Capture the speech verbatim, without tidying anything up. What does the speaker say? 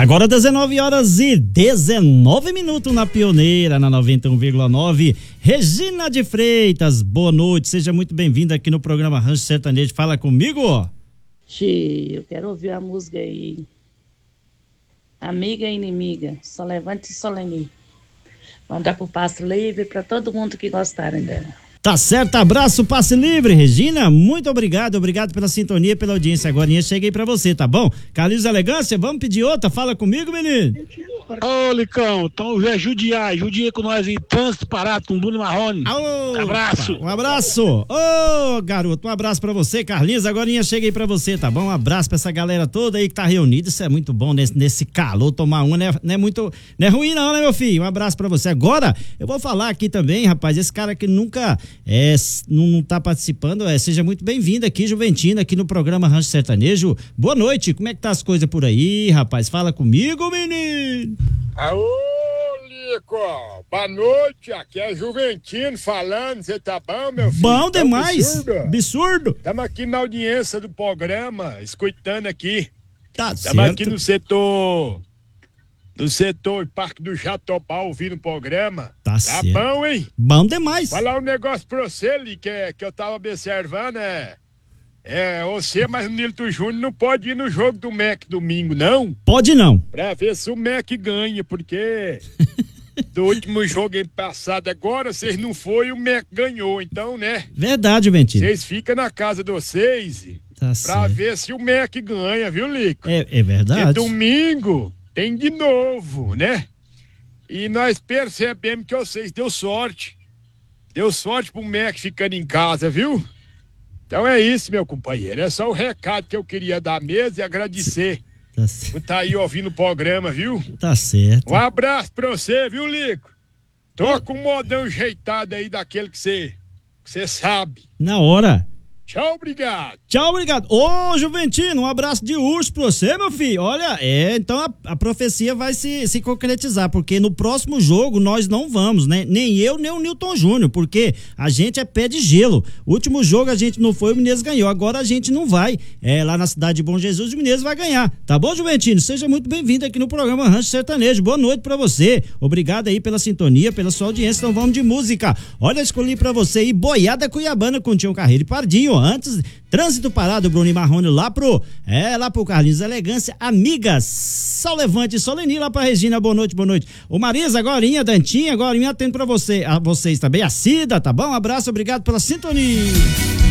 Agora dezenove horas e dezenove minutos na Pioneira, na noventa e um vírgula nove. Regina de Freitas, boa noite, seja muito bem-vinda aqui no programa Rancho Sertanejo. Fala comigo. Xi, eu quero ouvir a música aí. Amiga e inimiga, só levante e solene. Mandar pro Passe Livre para todo mundo que gostarem dela. Tá certo, abraço, Passe Livre, Regina, muito obrigado, obrigado pela sintonia, pela audiência. Agora eu cheguei pra você, tá bom? Carlinhos Elegância, vamos pedir outra? Fala comigo, menino. Ô, Licão, então já judiar, judia com nós em trânsito parado com Bruno Marrone. Alô, abraço. Um abraço. Ô, oh, garoto, um abraço pra você, Carlinhos. Agora eu cheguei pra você, tá bom? Um abraço pra essa galera toda aí que tá reunida. Isso é muito bom nesse, nesse calor, tomar uma, né? Não é muito, não é ruim não, né, meu filho? Um abraço pra você. Agora, eu vou falar aqui também, rapaz, esse cara que nunca é, não, não tá participando, é, seja muito bem-vindo aqui, Juventina, aqui no programa Rancho Sertanejo. Boa noite, como é que tá as coisas por aí, rapaz? Fala comigo, menino. Aô, Lico, boa noite, aqui é Juventino falando, você tá bom, meu filho? Bom tá demais, absurdo. absurdo. Estamos aqui na audiência do programa, escutando aqui. Tá certo. Estamos aqui no setor, no setor Parque do Jatobá, ouvindo o programa. Tá, tá certo. bom, hein? Bom demais. Falar um negócio pra você, Li, que, que eu tava observando, é... É, você, mas o Nilton Júnior não pode ir no jogo do M E C domingo, não? Pode não. Pra ver se o M E C ganha, porque do último jogo passado agora, vocês não foram e o M E C ganhou, então, né? Verdade, Ventinho. Vocês ficam na casa de vocês tá pra certo. ver se o M E C ganha, viu, Lico? É, é verdade. E domingo tem de novo, né? E nós percebemos que vocês deu sorte. Deu sorte pro M E C ficando em casa, viu? Então é isso, meu companheiro. É só o recado que eu queria dar mesmo e agradecer Tá por certo. estar aí ouvindo o programa, viu? Tá certo. Um abraço pra você, viu, Lico? Tô com um modão ajeitado aí daquele que você que você sabe. Na hora. Tchau, obrigado. Tchau, obrigado. Ô, Juventino, um abraço de urso pra você, meu filho. Olha, é, então a, a profecia vai se, se concretizar, porque no próximo jogo nós não vamos, né? Nem eu, nem o Nilton Júnior, porque a gente é pé de gelo. O último jogo a gente não foi, o Mineiro ganhou. Agora a gente não vai. É, lá na cidade de Bom Jesus, o Mineiro vai ganhar. Tá bom, Juventino? Seja muito bem-vindo aqui no programa Rancho Sertanejo. Boa noite pra você. Obrigado aí pela sintonia, pela sua audiência. Então vamos de música. Olha, escolhi pra você aí Boiada Cuiabana com Tião Carreiro e Pardinho. Antes, Trânsito Parado, Bruno e Marrone lá pro, é, lá pro Carlinhos Elegância, Amigas, Sol Levante, Soleni lá pra Regina, boa noite, boa noite. Ô Marisa, agorinha, Dantinha, agorinha, atendo pra você, a vocês também, a Cida, tá bom? Um abraço, obrigado pela sintonia.